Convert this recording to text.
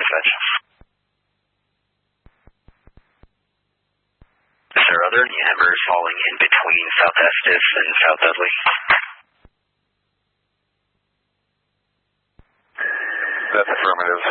dispatch. Is there other members falling in between South Estes and South Dudley? That's affirmative.